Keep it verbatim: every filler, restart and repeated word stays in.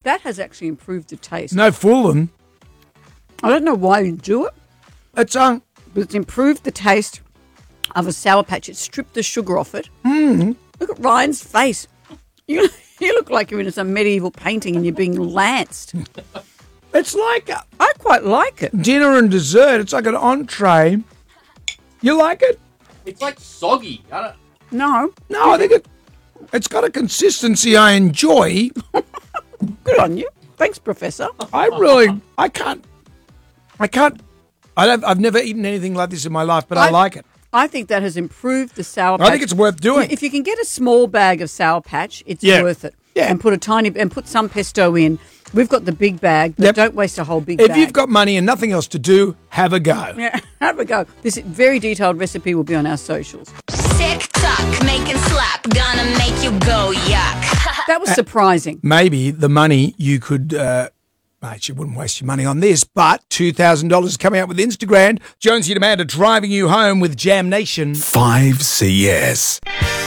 that has actually improved the taste. No fooling. I don't know why you do it, It's um, but it's improved the taste of a Sour Patch. It's stripped the sugar off it. Mm. Look at Ryan's face. You, you look like you're in some medieval painting and you're being lanced. it's like a I quite like it. dinner and dessert. It's like an entree. You like it? It's like soggy. I don't. No, No, I think it. It's got a consistency I enjoy. good on you. Thanks, Professor. I really, I can't, I can't. I don't, I've never eaten anything like this in my life, but I, I- like it. I think that has improved the Sour Patch. I think it's worth doing. If you can get a small bag of Sour Patch, it's Yeah. worth it. Yeah. And put a tiny and put some pesto in. We've got the big bag, but Yep. don't waste a whole big If bag. you've got money and nothing else to do, have a go. Yeah, have a go. This very detailed recipe will be on our socials. Sick tuck, make it slap, gonna make you go yuck. That was surprising. Maybe the money you could, uh, mate, you wouldn't waste your money on this, but two thousand dollars coming out with Instagram. Jonesy and Amanda driving you home with Jam Nation. five C S.